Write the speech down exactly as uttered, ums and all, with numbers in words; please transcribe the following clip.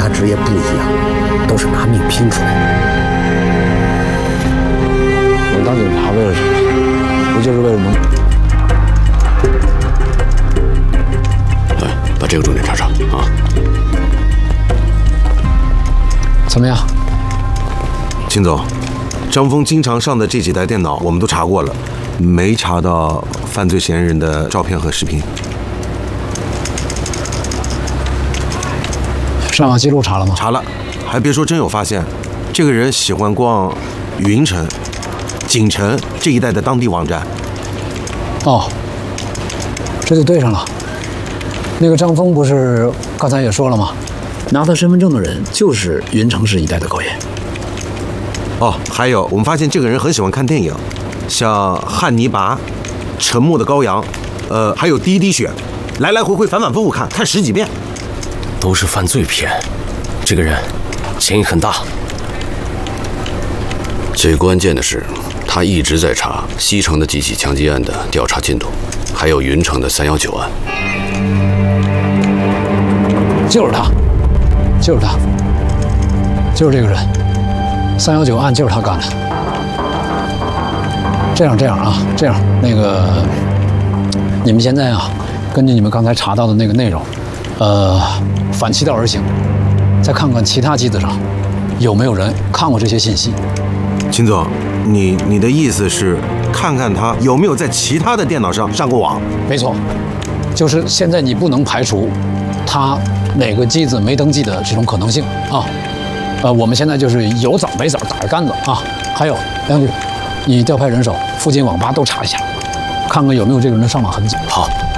他职业不一样，都是拿命拼出来的。 我当警察为了什么？不就是为了能…… 来，把这个重点查查啊！ 怎么样？ 秦总，张峰经常上的这几台电脑我们都查过了，没查到犯罪嫌疑人的照片和视频。 上网记录查了吗？ 查了，还别说，真有发现。这个人喜欢逛云城、锦城这一带的当地网站。 哦，这就对上了。那个张峰不是刚才也说了吗？拿他身份证的人就是云城市一带的高野。 哦，还有，我们发现这个人很喜欢看电影，像《汉尼拔》《沉默的羔羊》，呃，还有《第一滴血》，来来回回、反反复复看，看十几遍。 都是犯罪片，这个人嫌疑很大。最关键的是，他一直在查西城的几起枪击案的调查进度，还有云城的三幺九案。 就是他，就是他，就是这个人。三幺九案就是他干的。这样这样啊，这样那个，你们现在啊，根据你们刚才查到的那个内容，呃，反其道而行，再看看其他机子上有没有人看过这些信息。 秦总，你你的意思是看看他有没有在其他的电脑上上过网？ 没错，就是现在你不能排除他哪个机子没登记的这种可能性啊。呃，我们现在就是有枣没枣打着杆子啊。还有梁局，你调派人手，附近网吧都查一下，看看有没有这个人的上网痕迹。 好。